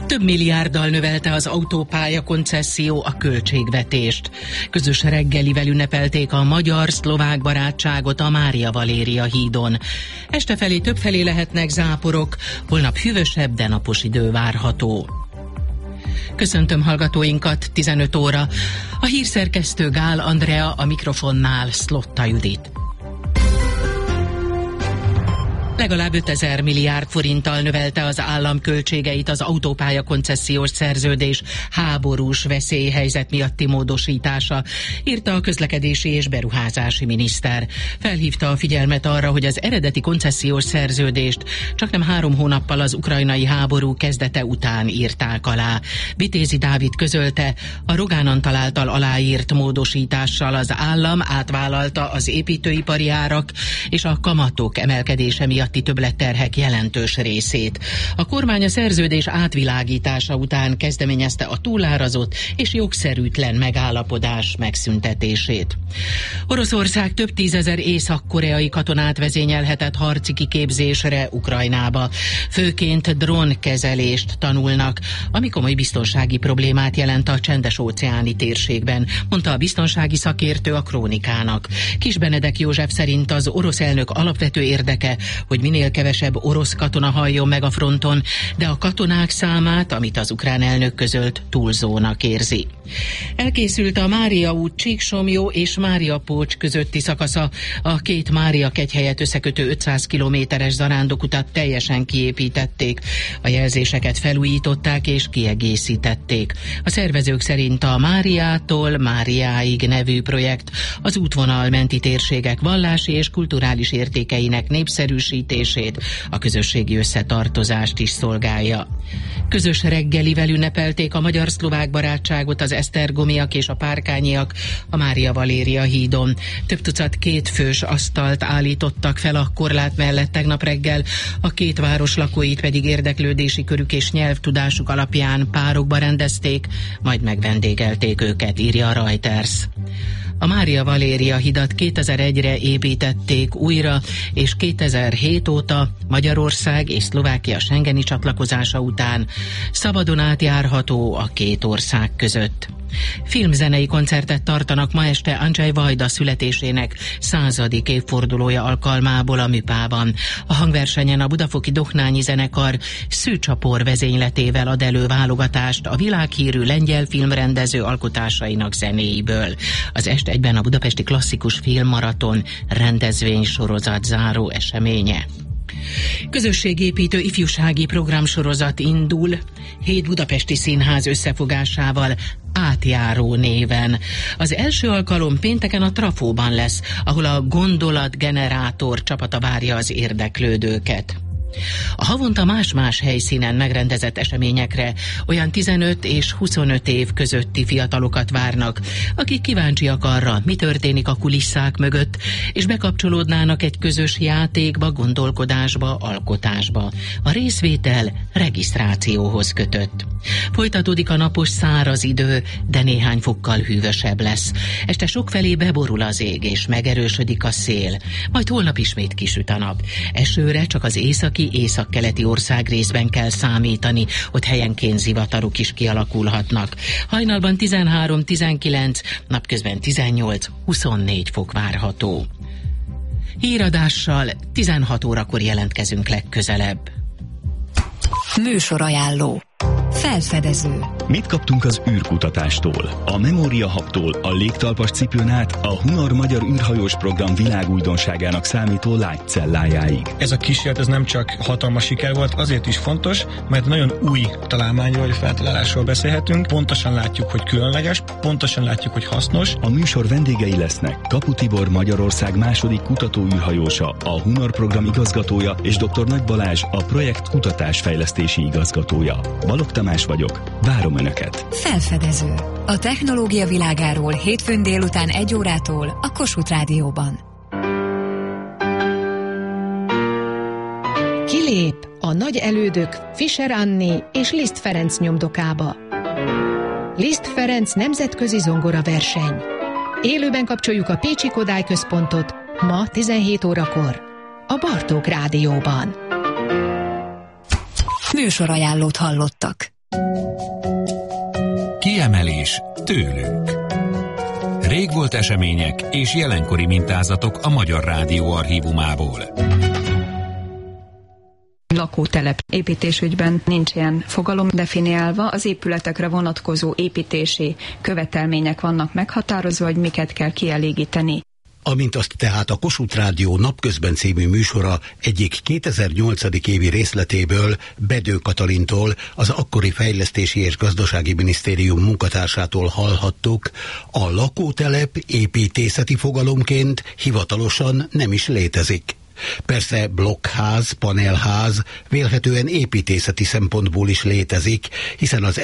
Több milliárddal növelte az autópálya koncesszió a költségvetést. Közös reggelivel ünnepelték a magyar-szlovák barátságot a Mária Valéria hídon. Este felé többfelé lehetnek záporok, holnap hűvösebb, de napos idő várható. Köszöntöm hallgatóinkat, 15 óra. A hírszerkesztő Gál Andrea, a mikrofonnál Szlotta Judit. Legalább 5000 milliárd forinttal növelte az állam költségeit az autópálya koncesziós szerződés háborús veszélyhelyzet miatti módosítása, írta a közlekedési és beruházási miniszter. Felhívta a figyelmet arra, hogy az eredeti koncesziós szerződést csaknem 3 hónappal az ukrajnai háború kezdete után írták alá. Vitézi Dávid közölte, a Rogán Antal által aláírt módosítással az állam átvállalta az építőipari árak és a kamatok emelkedése miatt többletterhek jelentős részét. A kormány a szerződés átvilágítása után kezdeményezte a túlárazott és jogszerűtlen megállapodás megszüntetését. Oroszország több tízezer észak-koreai katonát vezényelhetett harci kiképzésre Ukrajnába. Főként drónkezelést tanulnak, ami komoly biztonsági problémát jelent a csendes-óceáni térségben, mondta a biztonsági szakértő a Krónikának. Kis Benedek József szerint az orosz elnök alapvető érdeke, hogy minél kevesebb orosz katona halljon meg a fronton, de a katonák számát, amit az ukrán elnök közölt, túlzónak érzi. Elkészült a Mária út Csíksomlyó és Máriapócs közötti szakasza. A két Mária-Kegyhelyet összekötő 500 kilométeres zarándokutat teljesen kiépítették. A jelzéseket felújították és kiegészítették. A szervezők szerint a Máriától Máriáig nevű projekt az útvonal menti térségek vallási és kulturális értékeinek népszerűsítését, a közösségi összetartozást is szolgálja. Közös reggelivel ünnepelték a magyar-szlovák barátságot az esztergomiak és a párkányiak a Mária Valéria hídon. Több tucat kétfős asztalt állítottak fel a korlát mellett tegnap reggel, a két város lakóit pedig érdeklődési körük és nyelvtudásuk alapján párokba rendezték, majd megvendégelték őket, írja a Reuters. A Mária Valéria hidat 2001-re építették újra, és 2007 óta Magyarország és Szlovákia schengeni csatlakozása után szabadon átjárható a két ország között. Filmzenei koncertet tartanak ma este Andrzej Wajda születésének 100. évfordulója alkalmából a Műpában. A hangversenyen a budafoki Dohnányi zenekar Szűcsapor vezényletével ad elő válogatást a világhírű lengyel filmrendező alkotásainak zenéiből. Az est egyben a Budapesti Klasszikus Filmmaraton rendezvénysorozat záró eseménye. Közösségépítő ifjúsági programsorozat indul 7 budapesti színház összefogásával Átjáró néven. Az első alkalom pénteken a Trafóban lesz, ahol a Gondolatgenerátor csapata várja az érdeklődőket. A havonta más-más helyszínen megrendezett eseményekre olyan 15 és 25 év közötti fiatalokat várnak, akik kíváncsiak arra, mi történik a kulisszák mögött, és bekapcsolódnának egy közös játékba, gondolkodásba, alkotásba. A részvétel regisztrációhoz kötött. Folytatódik a napos száraz idő, de néhány fokkal hűvösebb lesz. Este sokfelé beborul az ég, és megerősödik a szél. Majd holnap ismét kisüt a nap. Esőre csak az északkeleti országrészben kell számítani, ott helyenként zivatarok is kialakulhatnak. Hajnalban 13-19, napközben 18-24 fok várható. Híradással 16 órakor jelentkezünk legközelebb. Műsorajánló. Felfedező. Mit kaptunk az űrkutatástól? A Memoria Hubtól a légtalpas cipőn át a Hunar Magyar űrhajós program világújdonságának számító Light cellájáig. Ez a kísérlet ez nem csak hatalmas siker volt, azért is fontos, mert nagyon új találmányról vagy feltalálásról beszélhetünk. Pontosan látjuk, hogy különleges, pontosan látjuk, hogy hasznos. A műsor vendégei lesznek Kapu Tibor, Magyarország második kutatóűrhajósa, a Hunar program igazgatója, és dr. Nagy Balázs, a projekt kutatásfejlesztési igazgatója. Balogh Tamás vagyok, várom Önöket. Felfedező. A technológia világáról hétfőn délután 1 órától a Kossuth Rádióban. Kilép a nagy elődök Fischer Anni és Liszt Ferenc nyomdokába. Liszt Ferenc nemzetközi zongoraverseny. Élőben kapcsoljuk a Pécsi Kodály Központot ma 17 órakor a Bartók Rádióban. Műsorajánlót hallottak. Kiemelés tőlünk. Rég volt események és jelenkori mintázatok a Magyar Rádió archívumából. Lakótelep építésügyben nincs ilyen fogalom definiálva, az épületekre vonatkozó építési követelmények vannak meghatározva, hogy miket kell kielégíteni. Amint azt tehát a Kossuth Rádió Napközben című műsora egyik 2008. évi részletéből Bedő Katalintól, az akkori Fejlesztési és Gazdasági Minisztérium munkatársától hallhattuk, a lakótelep építészeti fogalomként hivatalosan nem is létezik. Persze blokkház, panelház vélhetően építészeti szempontból is létezik, hiszen az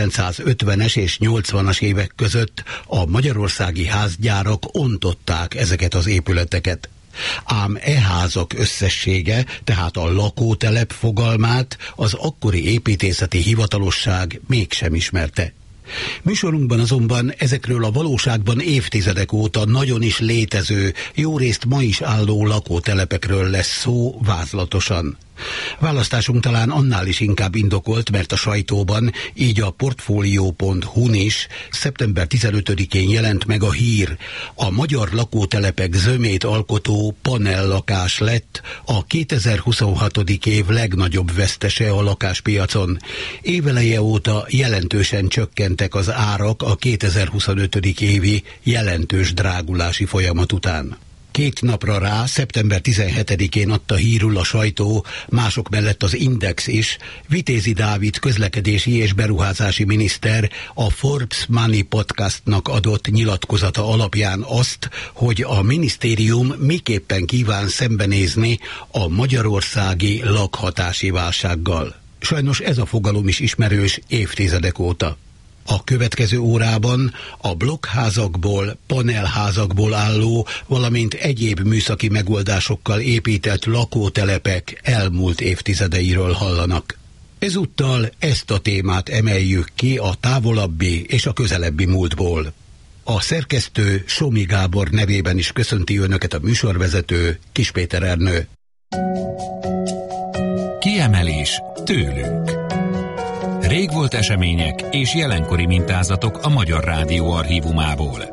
1950-es és 80-as évek között a magyarországi házgyárak ontották ezeket az épületeket. Ám e házak összessége, tehát a lakótelep fogalmát az akkori építészeti hivatalosság mégsem ismerte. Műsorunkban azonban ezekről a valóságban évtizedek óta nagyon is létező, jórészt ma is álló lakótelepekről lesz szó vázlatosan. Választásunk talán annál is inkább indokolt, mert a sajtóban, így a Portfolio.hu-n is szeptember 15-én jelent meg a hír. A magyar lakótelepek zömét alkotó panellakás lett a 2026. év legnagyobb vesztese a lakáspiacon. Éveleje óta jelentősen csökkentek az árak a 2025. évi jelentős drágulási folyamat után. 2 napra rá, szeptember 17-én adta hírül a sajtó, mások mellett az Index is, Vitézi Dávid közlekedési és beruházási miniszter a Forbes Money podcastnak adott nyilatkozata alapján azt, hogy a minisztérium miképpen kíván szembenézni a magyarországi lakhatási válsággal. Sajnos ez a fogalom is ismerős évtizedek óta. A következő órában a blokkházakból, panelházakból álló, valamint egyéb műszaki megoldásokkal épített lakótelepek elmúlt évtizedeiről hallanak. Ezúttal ezt a témát emeljük ki a távolabbi és a közelebbi múltból. A szerkesztő Somi Gábor nevében is köszönti önöket a műsorvezető Kis Péter Ernő. Kiemelés tőlünk. Rég volt események és jelenkori mintázatok a Magyar Rádió archívumából.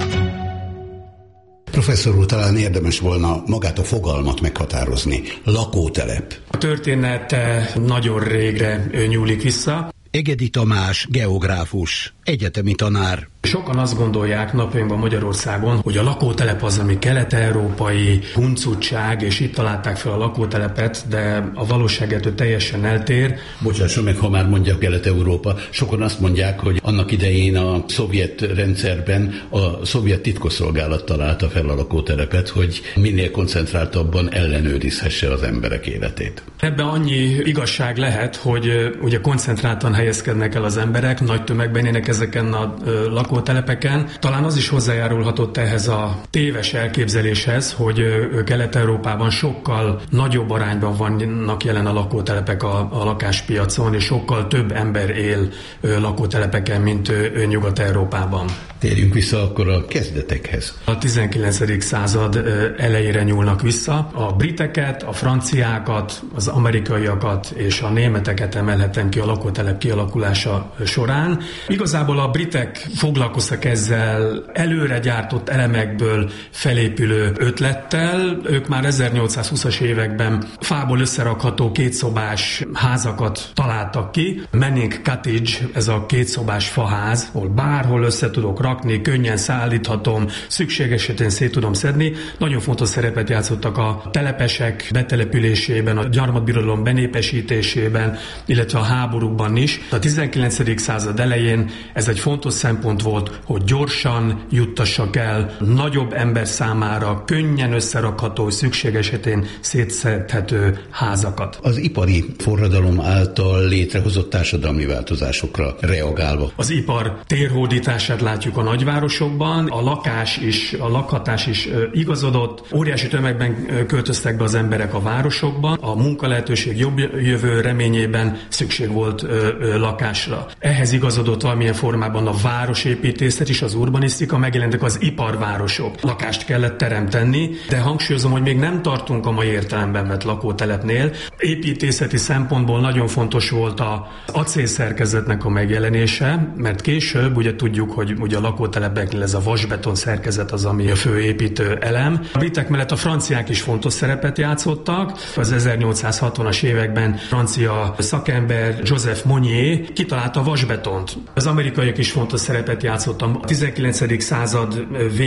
Professzor úr, talán érdemes volna magát a fogalmat meghatározni. Lakótelep. A története nagyon régre nyúlik vissza. Egedi Tamás, geográfus, egyetemi tanár. Sokan azt gondolják napjainkban Magyarországon, hogy a lakótelep az, ami kelet-európai huncutság, és itt találták fel a lakótelepet, de a valóság ettől teljesen eltér. Bocsásson meg, ha már mondja Kelet-Európa, sokan azt mondják, hogy annak idején a szovjet rendszerben a szovjet titkosszolgálat találta fel a lakótelepet, hogy minél koncentráltabban ellenőrizhesse az emberek életét. Ebben annyi igazság lehet, hogy ugye koncentráltan helyezkednek el az emberek, nagy tömegben élnek ezeken a lakótelepeken. Talán az is hozzájárulhatott ehhez a téves elképzeléshez, hogy Kelet-Európában sokkal nagyobb arányban vannak jelen a lakótelepek a lakáspiacon, és sokkal több ember él lakótelepeken, mint Nyugat-Európában. Térjünk vissza akkor a kezdetekhez. A 19. század elejére nyúlnak vissza. A briteket, a franciákat, az amerikaiakat és a németeket emelhetem ki a lakótelep kialakulása során. Igazából a britek foglalkoztak ezzel előre gyártott elemekből felépülő ötlettel. Ők már 1820-as években fából összerakható kétszobás házakat találtak ki. Manning Cottage, ez a kétszobás faház, ahol bárhol össze tudok rakni, könnyen szállíthatom, szükség esetén szét tudom szedni. Nagyon fontos szerepet játszottak a telepesek betelepülésében, a gyarmatbirodalom benépesítésében, illetve a háborúkban is. A 19. század elején ez egy fontos szempont volt, hogy gyorsan juttassak el nagyobb ember számára könnyen összerakható, szükség esetén szétszedhető házakat. Az ipari forradalom által létrehozott társadalmi változásokra reagálva. Az ipar térhódítását látjuk a nagyvárosokban, a lakhatás is igazodott, óriási tömegben költöztek be az emberek a városokban, a munkalehetőség jobb jövő reményében szükség volt lakásra. Ehhez igazodott valamilyen formában a városépítés lakásépítészet és az urbanisztika, megjelentek az iparvárosok. Lakást kellett teremteni, de hangsúlyozom, hogy még nem tartunk a mai értelemben vett lakótelepnél. Építészeti szempontból nagyon fontos volt az acélszerkezetnek a megjelenése, mert később ugye tudjuk, hogy ugye a lakótelepeknél ez a vasbeton szerkezet az, ami a fő építő elem. A britek mellett a franciák is fontos szerepet játszottak. Az 1860-as években francia szakember Joseph Monnier kitalálta a vasbetont. Az amerikaiak is fontos szerepet játszottak. A 19. század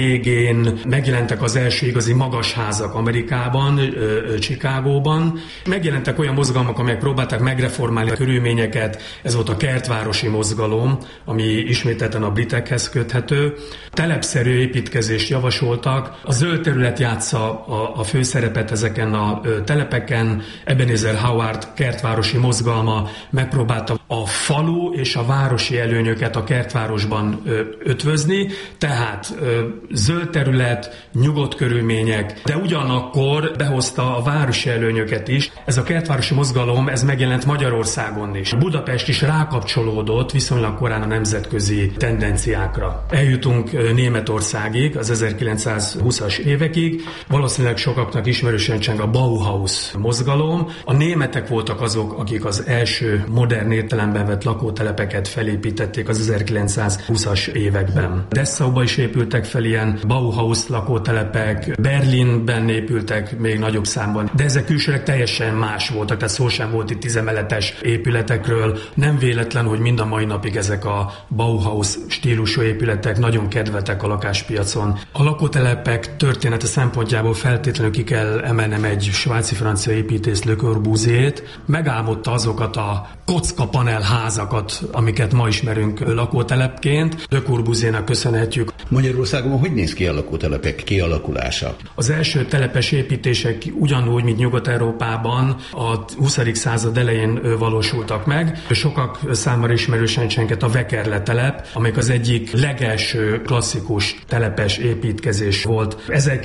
végén megjelentek az első igazi magas házak Amerikában, Chicagóban. Megjelentek olyan mozgalmak, amelyek próbálták megreformálni a körülményeket. Ez volt a kertvárosi mozgalom, ami ismételten a britekhez köthető. Telepszerű építkezést javasoltak. A zöld terület játsza a főszerepet ezeken a telepeken. Ebenezer Howard kertvárosi mozgalma megpróbálta a falu és a városi előnyöket a kertvárosban ötvözni, tehát zöld terület, nyugodt körülmények, de ugyanakkor behozta a városi előnyöket is. Ez a kertvárosi mozgalom, ez megjelent Magyarországon is. Budapest is rákapcsolódott viszonylag korán a nemzetközi tendenciákra. Eljutunk Németországig, az 1920-as évekig. Valószínűleg sokaknak ismerősen cseng a Bauhaus mozgalom. A németek voltak azok, akik az első modern értelemben vett lakótelepeket felépítették az 1920-as években. Dessauban is épültek fel ilyen Bauhaus lakótelepek, Berlinben épültek még nagyobb számban, de ezek külsőleg teljesen más voltak, tehát szó sem volt itt 10 emeletes épületekről. Nem véletlen, hogy mind a mai napig ezek a Bauhaus stílusú épületek nagyon kedveltek a lakáspiacon. A lakótelepek története szempontjából feltétlenül ki kell emelnem egy svájci-francia építész, Le Corbusier-t. Megálmodta azokat a kockapanel házakat, amiket ma ismerünk lakótelepként. Le Corbusiernek köszönhetjük. Magyarországon hogy néz ki a lakótelepek kialakulása? Az első telepes építések ugyanúgy, mint Nyugat-Európában a 20. század elején valósultak meg. Sokak számára ismerősen csengett a Vekerle telep, amelyik az egyik legelső klasszikus telepes építkezés volt.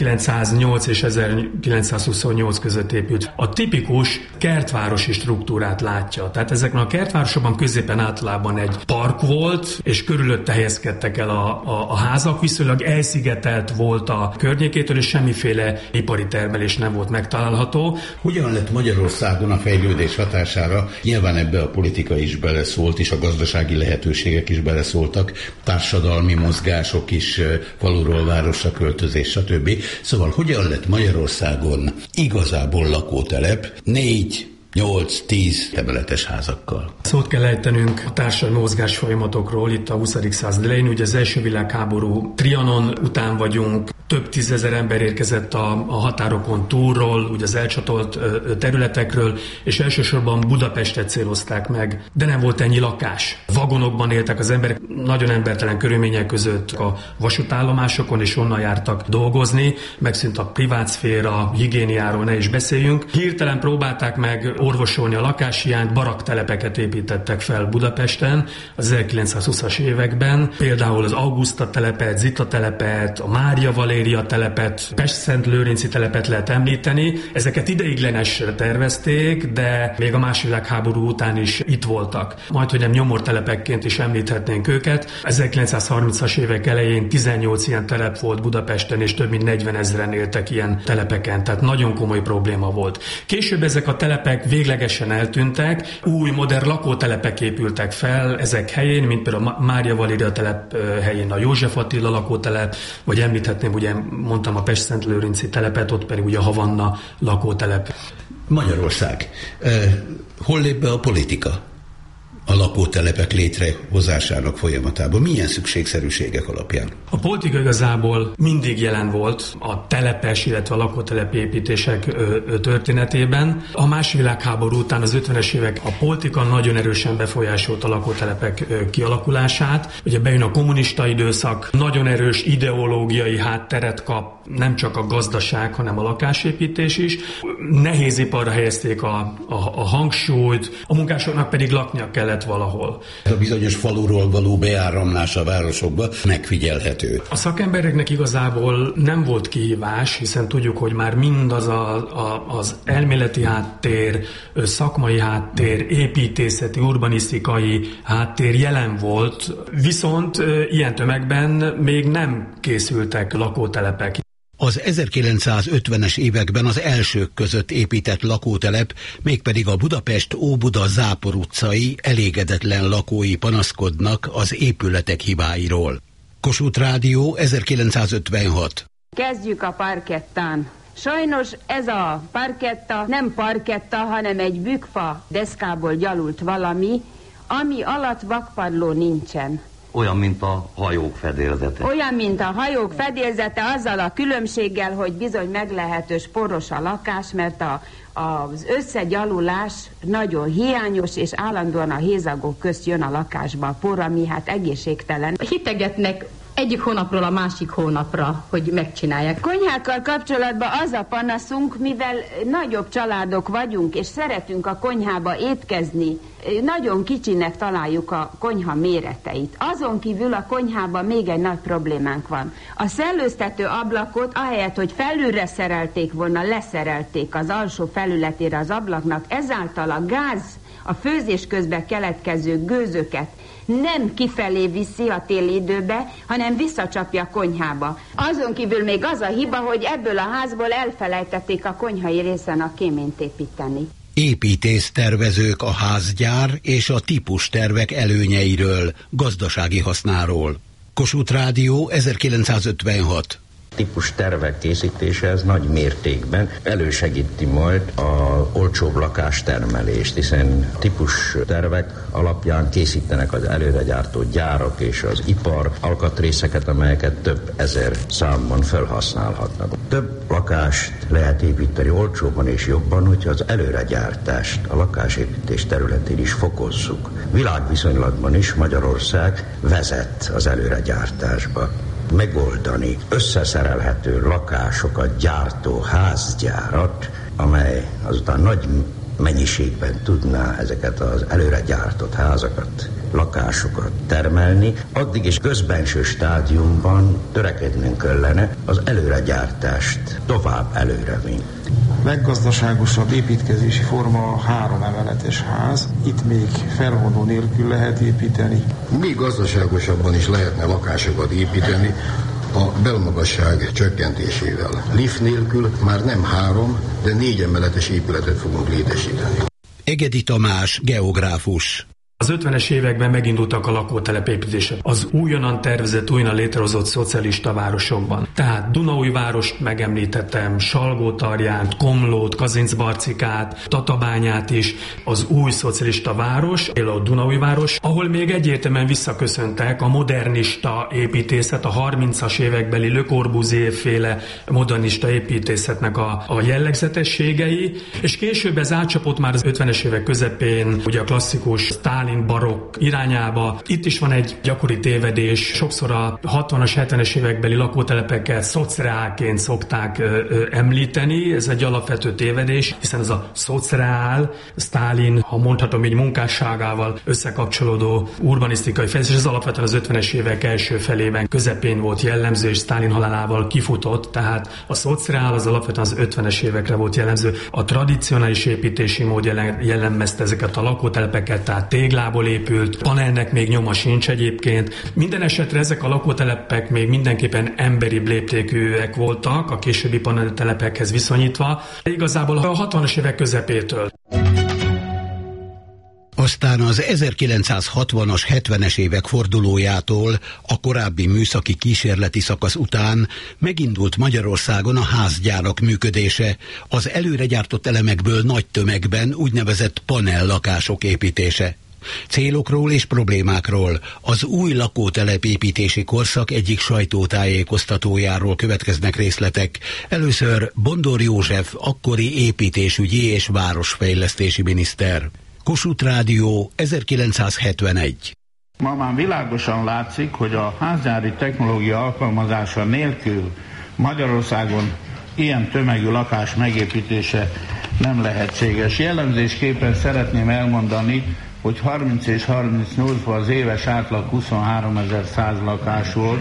1908 és 1928 között épült. A tipikus kertvárosi struktúrát látja. Tehát ezekben a kertvárosokban középen általában egy park volt, és körülötte helyezkedtek el a házak, viszonylag elszigetelt volt a környékétől, és semmiféle ipari termelés nem volt megtalálható. Hogyan lett Magyarországon a fejlődés hatására? Nyilván ebbe a politika is beleszólt, és a gazdasági lehetőségek is beleszóltak, társadalmi mozgások is, faluról városra költözés, stb. Szóval hogyan lett Magyarországon igazából lakótelep 4-8-10 emeletes házakkal? Szót kell ejtenünk a társadalmi mozgás folyamatokról itt a 20. század elején. Ugye az első világháború Trianon után vagyunk, több tízezer ember érkezett a határokon túlról, ugye az elcsatolt területekről, és elsősorban Budapestet célozták meg, de nem volt ennyi lakás. Vagonokban éltek az emberek, nagyon embertelen körülmények között a vasútállomásokon, és onnan jártak dolgozni, megszűnt a privátszféra, higiéniáról ne is beszéljünk. Hirtelen próbálták meg orvosolni a lakáshiányt, baraktelepeket építettek fel Budapesten az 1920-as években, például az Auguszta telepet, Zita telepet, a Mária Valéria telepet, Pest-Szent-Lőrinci telepet lehet említeni. Ezeket ideiglenesre tervezték, de még a második világháború után is itt voltak. Majdhogy nem nyomortelepekként is említhetnénk őket. 1930-as évek elején 18 ilyen telep volt Budapesten, és több mint 40 000-en éltek ilyen telepeken, tehát nagyon komoly probléma volt. Később ezek a telepek véglegesen eltűntek, új modern lakótelepek épültek fel ezek helyén, mint például a Mária Valéria telep helyén a József Attila lakótelep, vagy említhetném, ugye mondtam a Pest-Szent-Lőrinci telepet, ott pedig ugye a Havanna lakótelep. Magyarország. Hol lép be a politika a lakótelepek létrehozásának folyamatában? Milyen szükségszerűségek alapján? A politika igazából mindig jelen volt a telepes, illetve a lakótelepépítések történetében. A második világháború után az 50-es évek a politika nagyon erősen befolyásolta a lakótelepek kialakulását. Ugye bejön a kommunista időszak, nagyon erős ideológiai hátteret kap, nem csak a gazdaság, hanem a lakásépítés is. Nehéziparra helyezték a hangsúlyt, a munkásoknak pedig laknia kellett épület valahol. A bizonyos faluról való beáramlás a városokba megfigyelhető. A szakembereknek igazából nem volt kihívás, hiszen tudjuk, hogy már mindaz az elméleti háttér, szakmai háttér, építészeti, urbanisztikai háttér jelen volt, viszont ilyen tömegben még nem készültek lakótelepek. Az 1950-es években az elsők között épített lakótelep, mégpedig a Budapest-Óbuda-Zápor utcai elégedetlen lakói panaszkodnak az épületek hibáiról. Kossuth Rádió, 1956. Kezdjük a parkettán. Sajnos ez a parketta nem parketta, hanem egy bükkfa deszkából gyalult valami, ami alatt vakpadló nincsen. Olyan, mint a hajók fedélzete. Olyan, mint a hajók fedélzete, azzal a különbséggel, hogy bizony meglehetős poros a lakás, mert az összegyalulás nagyon hiányos, és állandóan a hézagok közt jön a lakásba a por, ami hát egészségtelen. Hitegetnek egyik hónapról a másik hónapra, hogy megcsinálják. Konyhákkal kapcsolatban az a panaszunk, mivel nagyobb családok vagyunk, és szeretünk a konyhába étkezni, nagyon kicsinek találjuk a konyha méreteit. Azon kívül a konyhában még egy nagy problémánk van. A szellőztető ablakot, ahelyett, hogy felülre szerelték volna, leszerelték az alsó felületére az ablaknak, ezáltal a gáz, a főzés közben keletkező gőzöket nem kifelé viszi a téli időbe, hanem visszacsapja a konyhába. Azon kívül még az a hiba, hogy ebből a házból elfelejtették a konyhai részen a kéményt építeni. Építésztervezők a házgyár és a típustervek előnyeiről, gazdasági hasznáról. Kossuth Rádió, 1956. Típus tervek készítése ez nagy mértékben elősegíti majd a olcsóbb lakástermelést, hiszen típus tervek alapján készítenek az előregyártott gyárak és az ipar alkatrészeket, amelyeket több ezer számban felhasználhatnak. Több lakást lehet építeni olcsóbban és jobban, hogyha az előregyártást a lakásépítés területén is fokozzuk. Világviszonylatban is Magyarország vezet az előregyártásba. Megoldani összeszerelhető lakásokat gyártó házgyárat, amely azután nagy mennyiségben tudná ezeket az előre gyártott házakat, lakásokat termelni, addig is közbenső stádiumban törekednünk kellene az előregyártást tovább előrevinni. Leggazdaságosabb építkezési forma a 3 emeletes ház. Itt még felvonó nélkül lehet építeni. Még gazdaságosabban is lehetne lakásokat építeni a belmagasság csökkentésével. Lift nélkül már nem 3, de 4 emeletes épületet fogunk létesíteni. Egedi Tamás, geográfus. Az 50-es években megindultak a lakótelepépítések az újonnan tervezett, újonnan létrehozott szocialista városokban. Tehát Dunaújvárost megemlítettem, Salgótarjánt, Komlót, Kazincbarcikát, Tatabányát is, az új szocialista város, a Dunaújváros, ahol még egyértelműen visszaköszöntek a modernista építészet, a 30-as évekbeli Le Corbusier-féle modernista építészetnek a jellegzetességei, és később ez átcsapott már az 50-es évek közepén, ugye a klasszikus Stálin barokk irányába. Itt is van egy gyakori tévedés, sokszor a 60-as, 70-es évekbeli lakótelepeket szociálként szokták említeni, ez egy alapvető tévedés, hiszen ez a szociál, Stálin, ha mondhatom így, munkásságával összekapcsolódó urbanisztikai fejlesztés, ez alapvetően az 50-es évek első felében, közepén volt jellemző, és Stálin halálával kifutott, tehát a szociál az alapvetően az 50-es évekre volt jellemző. A tradicionális építési mód jellemezte ezeket a lakótelepeket, tehát téglából épült, panelnek még nyoma sincs egyébként. Minden esetre ezek a lakótelepek még mindenképpen emberi léptékűek voltak a későbbi paneltelepekhez viszonyítva, igazából a 60-as évek közepétől. Aztán az 1960-as, 70-es évek fordulójától, a korábbi műszaki kísérleti szakasz után megindult Magyarországon a házgyárak működése, az előre gyártott elemekből nagy tömegben úgynevezett panellakások építése. Célokról és problémákról, az új lakótelepépítési korszak egyik sajtótájékoztatójáról következnek részletek. Először Bondor József, akkori építésügyi és városfejlesztési miniszter. Kossuth Rádió, 1971. Ma már világosan látszik, hogy a házgyári technológia alkalmazása nélkül Magyarországon ilyen tömegű lakás megépítése nem lehetséges. Jellemzésképpen szeretném elmondani, hogy 30 és 38-ban az éves átlag 23.100 lakás volt,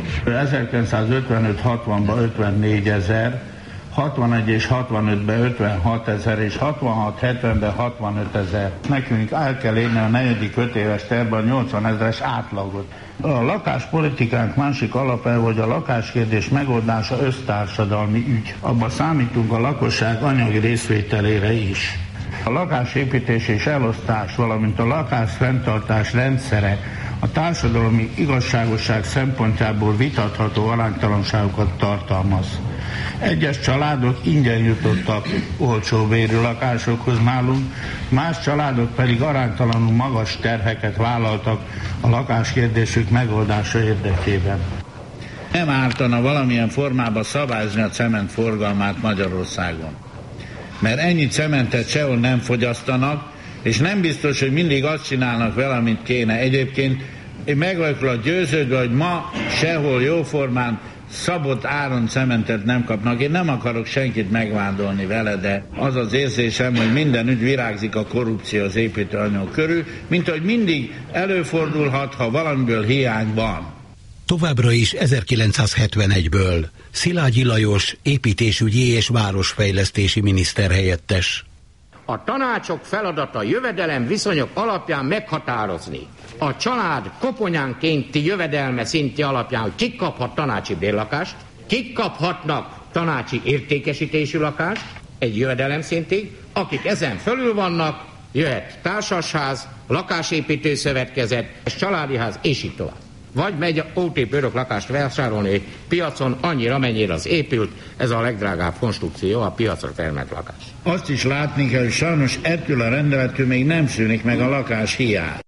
1955-60-ban 54.000, 61 és 65-ben 56.000 és 66-70-ben 65.000. Nekünk el kell érni a 4. 5 éves tervben 80.000-es átlagot. A lakáspolitikánk másik alapelv, hogy a lakáskérdés megoldása össztársadalmi ügy. Abban számítunk a lakosság anyagi részvételére is. A lakásépítés és elosztás, valamint a lakásfenntartás rendszere a társadalmi igazságosság szempontjából vitatható aránytalanságokat tartalmaz. Egyes családok ingyen jutottak olcsó bérű lakásokhoz nálunk, más családok pedig aránytalanul magas terheket vállaltak a lakáskérdésük megoldása érdekében. Nem ártana valamilyen formában szabályozni a cement forgalmát Magyarországon. Mert ennyi cementet sehol nem fogyasztanak, és nem biztos, hogy mindig azt csinálnak vele, amit kéne. Egyébként én meg vagyok róla győződve, hogy ma sehol jóformán szabott áron cementet nem kapnak. Én nem akarok senkit megvádolni vele, de az az érzésem, hogy mindenütt virágzik a korrupció az építőanyag körül, mint hogy mindig előfordulhat, ha valamiből hiány van. Továbbra is 1971-ből Szilágyi Lajos építésügyi és városfejlesztési miniszterhelyettes. A tanácsok feladata jövedelem viszonyok alapján meghatározni a család koponyánkénti jövedelme szintje alapján, hogy kik kaphat tanácsi bérlakást, kik kaphatnak tanácsi értékesítésű lakást egy jövedelem szintig, akik ezen fölül vannak, jöhet társasház, lakásépítőszövetkezet, családi ház, és így tovább. Vagy megy OTP örök lakást vásárolni piacon annyira, mennyire az épült, ez a legdrágább konstrukció, a piacra termelt lakás. Azt is látni kell, hogy sajnos ettől a rendelettől még nem szűnik meg a lakás hiány.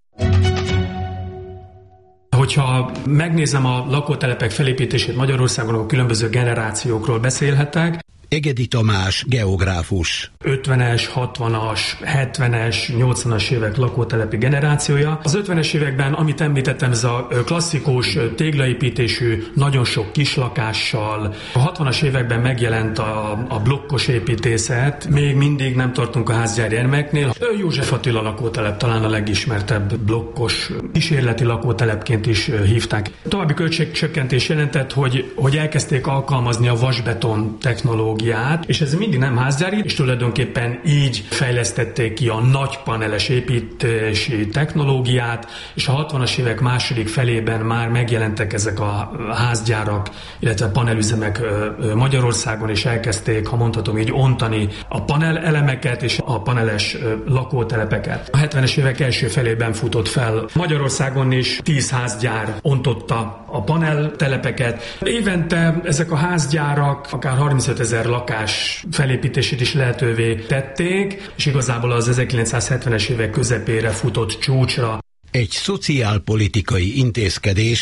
Hogyha megnézem a lakótelepek felépítését Magyarországon, a különböző generációkról beszélhetek. Egedi Tamás, geográfus. 50-es, 60-as, 70-es, 80-as évek lakótelepi generációja. Az 50-es években, amit említettem, ez a klasszikus téglaépítésű, nagyon sok kislakással. A 60-as években megjelent a blokkos építészet. Még mindig nem tartunk a házgyári ermeknél. József Attila lakótelep talán a legismertebb blokkos kísérleti lakótelepként is hívták. További költségcsökkentés jelentett, hogy elkezdték alkalmazni a vasbeton technológiát, és ez mindig nem házgyári, és tulajdonképpen így fejlesztették ki a nagy paneles építési technológiát, és a 60-as évek második felében már megjelentek ezek a házgyárak, illetve panelüzemek Magyarországon, és elkezdték, ha mondhatom így, ontani a panelelemeket és a paneles lakótelepeket. A 70-es évek első felében futott fel Magyarországon is 10 házgyár ontotta a paneltelepeket. Évente ezek a házgyárak akár 35 000 lakás felépítését is lehetővé tették, és igazából az 1970-es évek közepére futott csúcsra. Egy szociálpolitikai intézkedés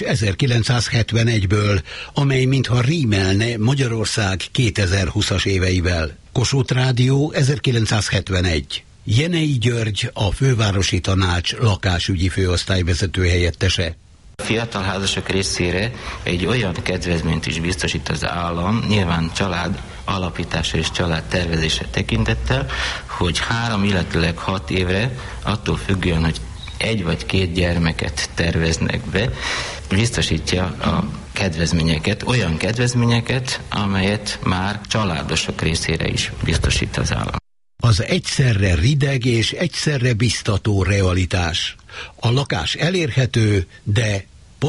1971-ből, amely mintha rímelne Magyarország 2020-as éveivel. Kossuth Rádió 1971. Jenei György, a Fővárosi Tanács lakásügyi főosztályvezető helyettese. A fiatal házasok részére egy olyan kedvezményt is biztosít az állam, nyilván család alapítása és család tervezése tekintettel, hogy 3, illetőleg 6 évre, attól függően, hogy 1 vagy 2 gyermeket terveznek be, biztosítja a kedvezményeket, olyan kedvezményeket, amelyet már családosok részére is biztosít az állam. Az egyszerre rideg és egyszerre biztató realitás. A lakás elérhető, de ...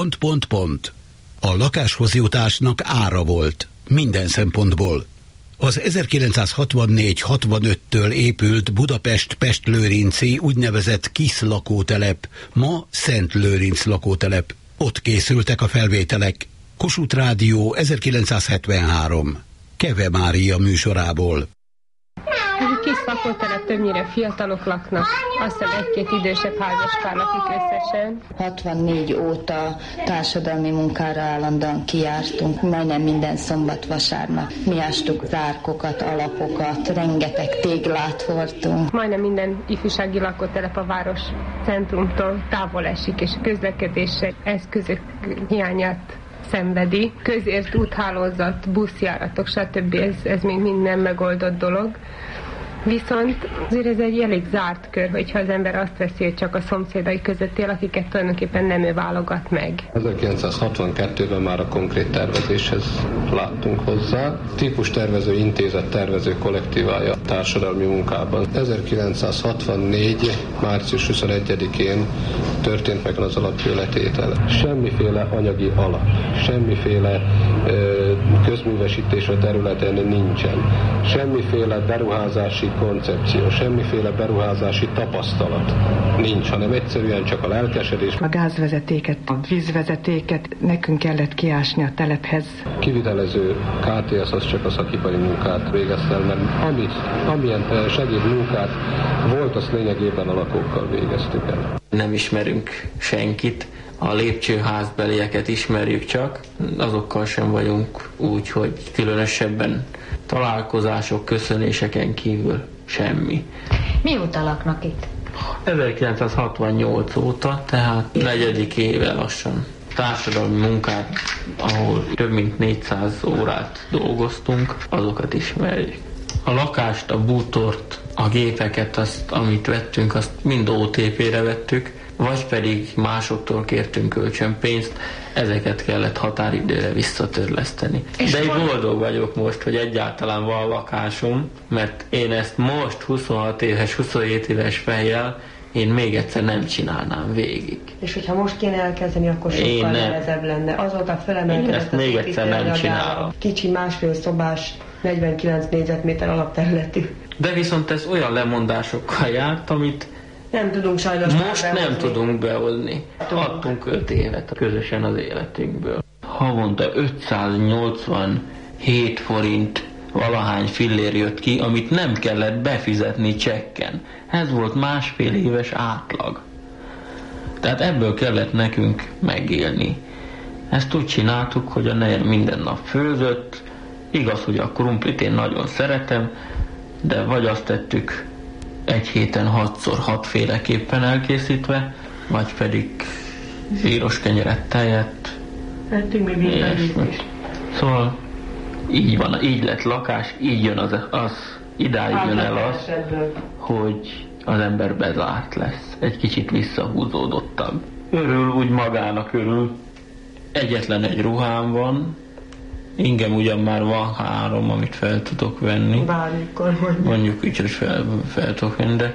A lakáshoz jutásnak ára volt, minden szempontból. Az 1964-65-től épült Budapest-Pest-Lőrinci úgynevezett KISZ lakótelep, ma Szent Lőrinc lakótelep. Ott készültek a felvételek. Kossuth Rádió 1973. Keve Mária műsorából. Ez a kis lakótelep, többnyire fiatalok laknak, azt hiszem 1-2 idősebb házaspár lakik összesen. 64 óta társadalmi munkára állandóan kijártunk, majdnem minden szombat-vasárnap. Mi ástuk zárkokat, alapokat, rengeteg téglát hordtunk. Majdnem minden ifjúsági lakótelep a város centrumtól távol esik, és közlekedések, eszközök hiányát szenvedi. Közért úthálózat, buszjáratok, stb. Ez még mind nem megoldott dolog. Viszont azért ez egy elég zárt kör, hogyha az ember azt veszi, hogy csak a szomszédai között él, akiket tulajdonképpen nem ő válogat meg. 1962-ben már a konkrét tervezéshez láttunk hozzá. Típus tervező intézet tervező kollektívája társadalmi munkában. 1964. március 21-én történt meg az alapkőletétel. Semmiféle anyagi alap, semmiféle közművesítés a területen nincsen. Semmiféle beruházási koncepció, semmiféle beruházási tapasztalat nincs, hanem egyszerűen csak a lelkesedés. A gázvezetéket, a vízvezetéket nekünk kellett kiásni a telephez. Kivitelező KTS az csak a szakipari munkát végezte el, mert amilyen segédmunkát volt, azt lényegében a lakókkal végeztük el. Nem ismerünk senkit, a lépcsőházbelieket ismerjük csak, azokkal sem vagyunk úgy, hogy különösebben találkozások, köszönéseken kívül semmi. Mióta laknak itt? 1968 óta, tehát 4. éve lassan. Társadalmi munkát, ahol több mint 400 órát dolgoztunk, azokat ismerjük. A lakást, a bútort, a gépeket, azt, amit vettünk, azt mind OTP-re vettük, vagy pedig másoktól kértünk kölcsönpénzt, ezeket kellett határidőre visszatörleszteni. De én boldog vagyok most, hogy egyáltalán van lakásom, mert én ezt most 26 éves, 27 éves fejjel én még egyszer nem csinálnám végig. És hogyha most kéne elkezdeni, akkor sokkal nehezebb lenne. Azóta felemelkedett még egyszer nem csinálom. Kicsi másfél szobás, 49 négyzetméter alapterületű. De viszont ez olyan lemondásokkal járt, amit nem tudunk sajnos most nem tudunk behozni. Adtunk 5 évet közösen az életünkből. Havonta 587 forint valahány fillér jött ki, amit nem kellett befizetni csekken. Ez volt másfél éves átlag. Tehát ebből kellett nekünk megélni. Ezt úgy csináltuk, hogy a nejed minden nap főzött. Igaz, hogy a krumplit én nagyon szeretem, de vagy azt tettük egy héten 6-szor 6 féleképpen elkészítve, vagy pedig zsíros kenyeret, tejet. Szóval így van, így lett lakás, így jön az idáig jön el az, hogy az ember bezárt lesz. Egy kicsit visszahúzódottabb. Örül, úgy magának örül. Egyetlen egy ruhám van, ingem ugyan már van 3, amit fel tudok venni. Bármikor mondjuk így, hogy fel tudok venni, de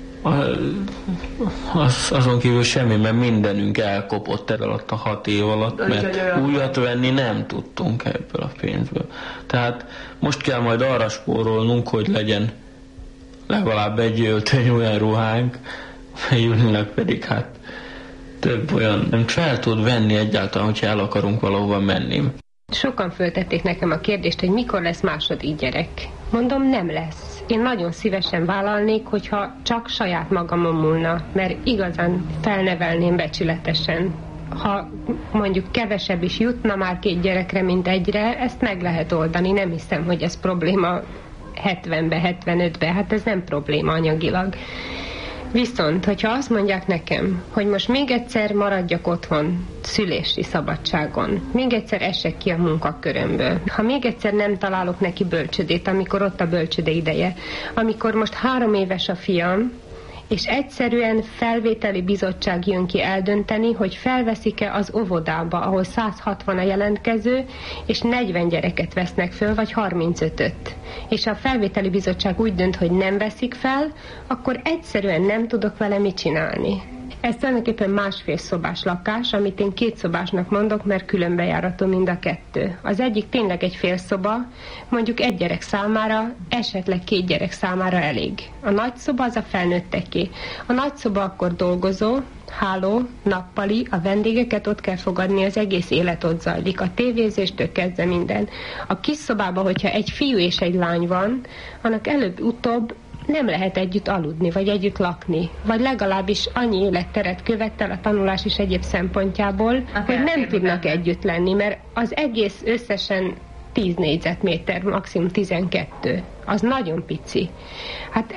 azon kívül semmi, mert mindenünk elkopott el alatt a 6 év alatt, mert újat venni nem tudtunk ebből a pénzből. Tehát most kell majd arra spórolnunk, hogy legyen legalább egy öltöny olyan ruhánk, Júlinak pedig hát több olyan nem fel tud venni egyáltalán, hogyha el akarunk valahova menni. Sokan föltették nekem a kérdést, hogy mikor lesz második gyerek. Mondom, nem lesz. Én nagyon szívesen vállalnék, hogyha csak saját magamon múlna, mert igazán felnevelném becsületesen. Ha mondjuk kevesebb is jutna már 2 gyerekre, mint egyre, ezt meg lehet oldani. Nem hiszem, hogy ez probléma 70-be, 75-be. Hát ez nem probléma anyagilag. Viszont, hogyha azt mondják nekem, hogy most még egyszer maradjak otthon, szülési szabadságon, még egyszer esek ki a munkakörömből, ha még egyszer nem találok neki bölcsödét, amikor ott a bölcsöde ideje, amikor most 3 éves a fiam, és egyszerűen felvételi bizottság jön ki eldönteni, hogy felveszik-e az óvodába, ahol 160 a jelentkező, és 40 gyereket vesznek föl, vagy 35-öt. És a felvételi bizottság úgy dönt, hogy nem veszik fel, akkor egyszerűen nem tudok vele mit csinálni. Ez tulajdonképpen 1,5 szobás lakás, amit én 2 szobásnak mondok, mert különbejárató mind a 2. Az egyik tényleg egy fél szoba, mondjuk 1 gyerek számára, esetleg 2 gyerek számára elég. A nagy szoba az a felnőtteké. A nagy szoba akkor dolgozó, háló, nappali, a vendégeket ott kell fogadni, az egész élet ott zajlik, a tévézéstől kezdve minden. A kis szobában, hogyha egy fiú és egy lány van, annak előbb-utóbb nem lehet együtt aludni, vagy együtt lakni, vagy legalábbis annyi életteret követel a tanulás és egyéb szempontjából, hogy nem tudnak együtt lenni, mert az egész összesen 10 négyzetméter, maximum 12. Az nagyon pici. Hát egy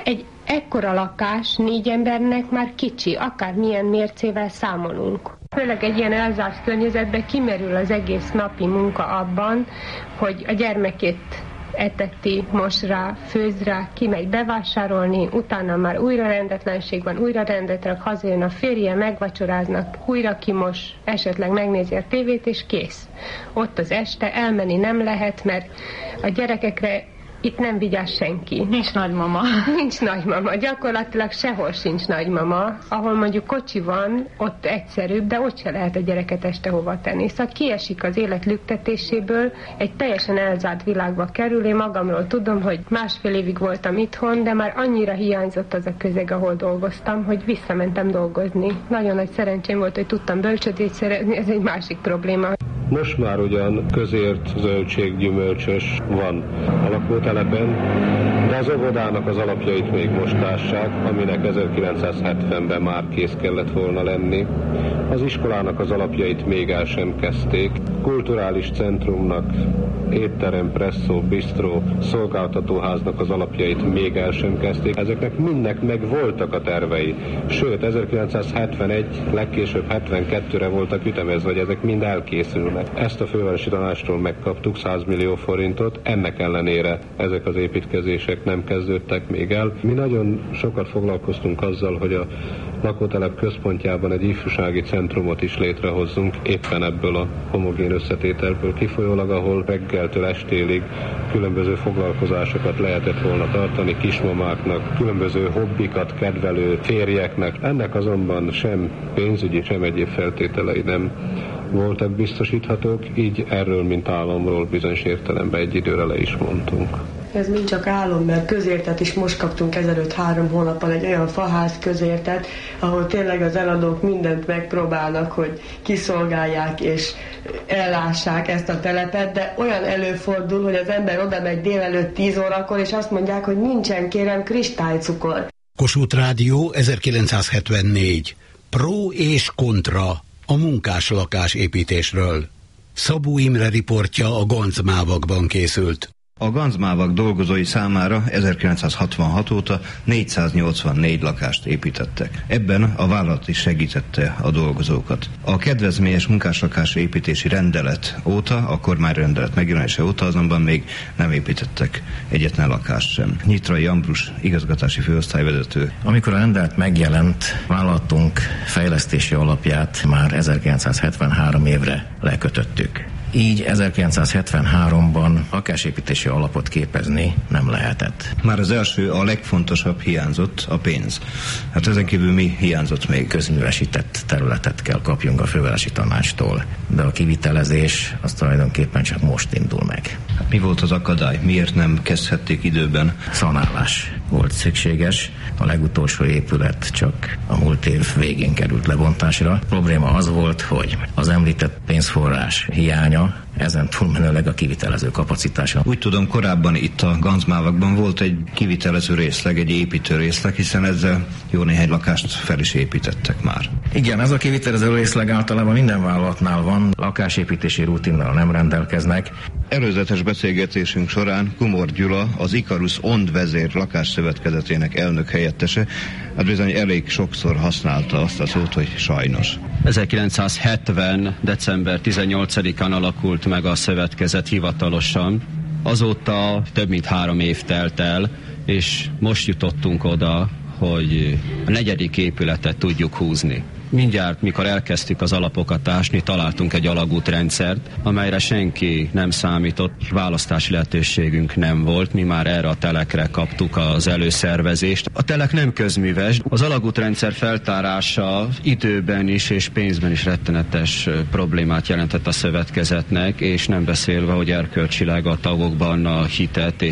ekkora lakás 4 embernek már kicsi, akármilyen mércével számolunk. Főleg egy ilyen elzárt környezetben kimerül az egész napi munka abban, hogy a gyermekét eteti, mos rá, főz rá, kimegy bevásárolni, utána már újra rendetlenség van, újra rendet rak, hazajön a férje, megvacsoráznak, újra kimos, esetleg megnézi a tévét, és kész. Ott az este elmenni nem lehet, mert a gyerekekre itt nem vigyáz senki. Nincs nagymama. Nincs nagymama. Gyakorlatilag sehol sincs nagymama. Ahol mondjuk kocsi van, ott egyszerűbb, de ott se lehet a gyereket este hova tenni. Szóval kiesik az élet lüktetéséből, egy teljesen elzárt világba kerül. Én magamról tudom, hogy 1,5 évig voltam itthon, de már annyira hiányzott az a közeg, ahol dolgoztam, hogy visszamentem dolgozni. Nagyon nagy szerencsém volt, hogy tudtam bölcsödét szerezni, ez egy másik probléma. Most már ugyan közért, zöldség, gyümölcsös van a lakótelepen, de az óvodának az alapjait még most ássák, aminek 1970-ben már kész kellett volna lenni. Az iskolának az alapjait még el sem kezdték. Kulturális centrumnak, étterem, presszó, bistró, szolgáltatóháznak az alapjait még el sem kezdték. Ezeknek mindnek meg voltak a tervei. Sőt, 1971, legkésőbb 72-re voltak ütemezve, hogy ezek mind elkészülnek. Ezt a fővárosi tanácstól megkaptuk, 100 millió forintot, ennek ellenére ezek az építkezések nem kezdődtek még el. Mi nagyon sokat foglalkoztunk azzal, hogy a lakótelep központjában egy ifjúsági centrumot is létrehozzunk, éppen ebből a homogén összetételből kifolyólag, ahol reggeltől estélig különböző foglalkozásokat lehetett volna tartani kismamáknak, különböző hobbikat kedvelő férjeknek. Ennek azonban sem pénzügyi, sem egyéb feltételei nem voltak biztosíthatók, így erről, mint államról bizonyos értelemben egy időre le is mondtunk. Ez mind csak álom, mert közértet is most kaptunk ezelőtt 3 hónappal egy olyan faház közértet, ahol tényleg az eladók mindent megpróbálnak, hogy kiszolgálják és ellássák ezt a telepet, de olyan előfordul, hogy az ember oda megy délelőtt 10 órakor, és azt mondják, hogy nincsen, kérem, kristálycukor. Kossuth Rádió 1974. Pro és kontra a munkáslakás építésről. Szabó Imre riportja a Ganzmávakban készült. A Ganzmávak dolgozói számára 1966 óta 484 lakást építettek. Ebben a vállalat is segítette a dolgozókat. A kedvezményes munkáslakás építési rendelet óta, a kormányrendelet megjelenése óta azonban még nem építettek egyetlen lakást sem. Nyitrai Ambrus igazgatási főosztályvezető. Amikor a rendelet megjelent, vállalatunk fejlesztési alapját már 1973 évre lekötöttük. Így 1973-ban lakásépítési alapot képezni nem lehetett. Már az első, a legfontosabb hiányzott a pénz. Hát ezen kívül mi hiányzott még? Közművesített területet kell kapjunk a fővárosi tanácstól, de a kivitelezés az tulajdonképpen csak most indul meg. Hát mi volt az akadály? Miért nem kezdhették időben? Szanálás volt szükséges. A legutolsó épület csak a múlt év végén került lebontásra. A probléma az volt, hogy az említett pénzforrás hiánya, ezen túlmenőleg a kivitelező kapacitása. Úgy tudom, korábban itt a Ganzmávakban volt egy kivitelező részleg, egy építő részleg, hiszen ezzel jó néhány lakást fel is építettek már. Igen, ez a kivitelező részleg általában minden vállalatnál van, lakásépítési rutinnal nem rendelkeznek. Előzetes beszélgetésünk során Kumor Gyula, az Ikarus OND vezér lakásszövetkezetének elnök helyettese, hát bizony elég sokszor használta azt a szót, hogy sajnos. 1970. december 18-án alakult meg a szövetkezet hivatalosan. Azóta több mint 3 év telt el, és most jutottunk oda, hogy a 4. épületet tudjuk húzni. Mindjárt, mikor elkezdtük az alapokat ásni, találtunk egy alagútrendszert, amelyre senki nem számított, választási lehetőségünk nem volt, mi már erre a telekre kaptuk az előszervezést. A telek nem közműves, az alagútrendszer feltárása időben is és pénzben is rettenetes problémát jelentett a szövetkezetnek, és nem beszélve, hogy erkölcsileg a tagokban a hitet